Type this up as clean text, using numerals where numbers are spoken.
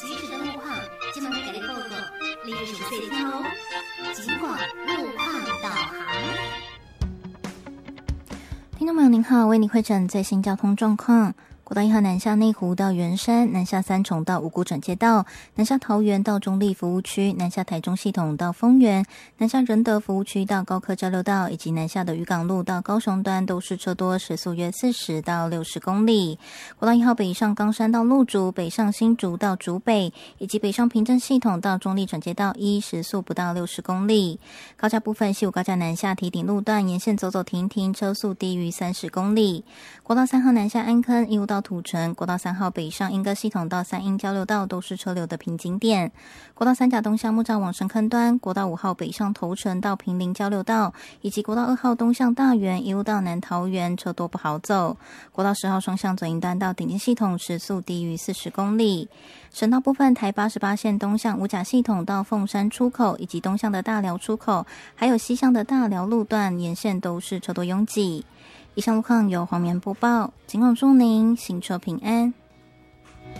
即时的路况，今晚给你报告，你要详细听哦。警广路况导航。听众朋友您好，为您汇整最新交通状况。国道1号南下内湖到圆山，南下三重到五股转接道，南下桃园到中立服务区，南下台中系统到丰原，南下仁德服务区到高科交流道，以及南下的渔港路到高雄端都是车多，时速约40到60公里。国道1号北上冈山到鹿竹，北上新竹到竹北，以及北上平镇系统到中立转接道1，时速不到60公里。高架部分，西武高架南下堤顶路段沿线走走停停，车速低于30公里。国道3号南下安坑，一路到土城，国道3号北上莺歌系统到三莺交流道都是车流的瓶颈点。国道3甲东向木栅往深坑端，国道5号北上头城到坪林交流道，以及国道2号东向大园，一路到南桃园，车多不好走。国道10号双向左营端到顶尖系统，时速低于40公里。省道部分，台88线东向五甲系统到凤山出口，以及东向的大寮出口，还有西向的大寮路段沿线都是车多拥挤。以上路况由黄棉播报，警广祝您行车平安。